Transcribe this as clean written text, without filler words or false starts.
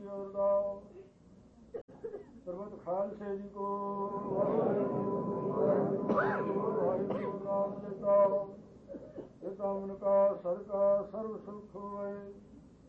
ਅਰਦਾਸ। ਸਰਬਤ ਖਾਲਸੇ ਜੀ ਕੋ ਵਾਹਿਗੁਰੂ ਨਾਮ ਲੈਤਾ। ਇਹ ਤਾਂ ਮਨ ਕਾ ਸਰ ਕਾ ਸਰਬ ਸੁਖ ਹੋਏ।